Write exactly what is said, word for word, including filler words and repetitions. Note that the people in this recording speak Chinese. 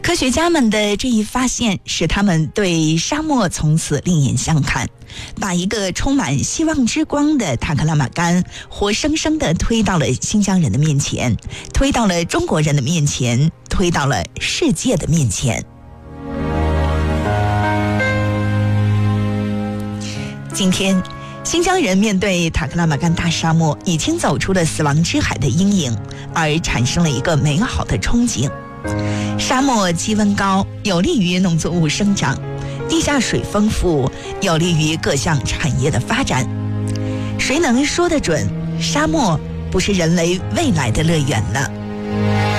科学家们的这一发现使他们对沙漠从此另眼相看，把一个充满希望之光的塔克拉玛干活生生地推到了新疆人的面前，推到了中国人的面前，推到了世界的面前。今天新疆人面对塔克拉玛干大沙漠已经走出了死亡之海的阴影，而产生了一个美好的憧憬。沙漠气温高，有利于农作物生长，地下水丰富，有利于各项产业的发展。谁能说得准沙漠不是人类未来的乐园呢？